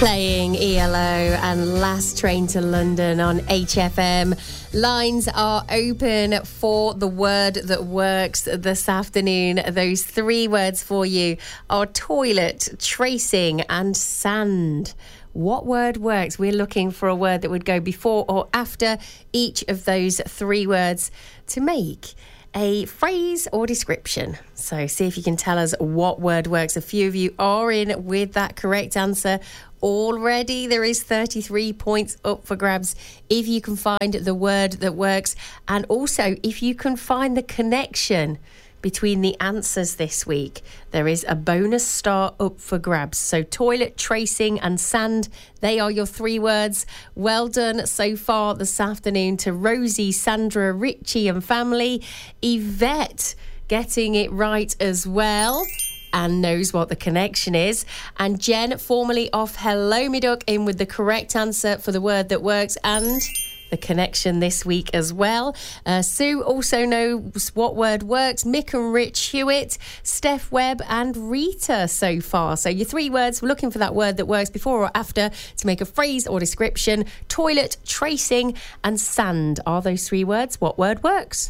Playing ELO and Last Train to London on HFM. Lines are open for the word that works this afternoon. Those three words for you are toilet, tracing and sand. What word works? We're looking for a word that would go before or after each of those three words to make a phrase or description. So see if you can tell us what word works. A few of you are in with that correct answer already. There is 33 points up for grabs if you can find the word that works, and also if you can find the connection between the answers this week. There is a bonus star up for grabs. So toilet, tracing and sand, they are your three words. Well done so far this afternoon to Rosie, Sandra, Richie and family. Yvette getting it right as well and knows what the connection is. And Jen, formerly off Hello Me Duck, in with the correct answer for the word that works and the connection this week as well. Sue also knows what word works. Mick and Rich Hewitt, Steph Webb and Rita so far. So your three words, we're looking for that word that works before or after to make a phrase or description. Toilet, tracing and sand are those three words. What word works?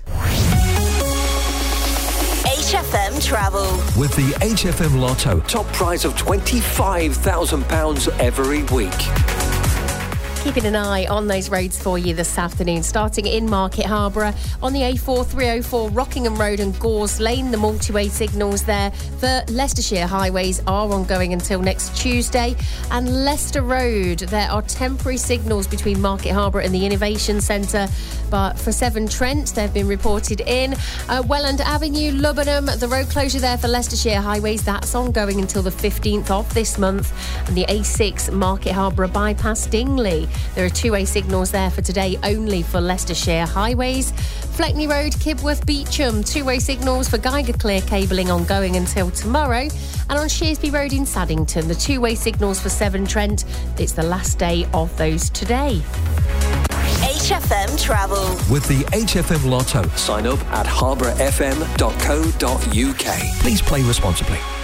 HFM Travel. With the HFM Lotto, top prize of £25,000 every week. Keeping an eye on those roads for you this afternoon, starting in Market Harborough on the A4 304 Rockingham Road and Gores Lane. The multi-way signals there for Leicestershire highways are ongoing until next Tuesday. And Leicester Road, there are temporary signals between Market Harborough and the Innovation Centre. But for Severn Trent, they've been reported in. Welland Avenue, Lubbenham, the road closure there for Leicestershire highways, that's ongoing until the 15th of this month. And the A6 Market Harborough bypass Dingley. There are two-way signals there for today only for Leicestershire highways. Fleckney Road, Kibworth, Beecham, two-way signals for Geiger Clear cabling ongoing until tomorrow. And on Shearsby Road in Saddington, the two-way signals for Severn Trent, it's the last day of those today. HFM Travel. With the HFM Lotto, sign up at harbourfm.co.uk. Please play responsibly.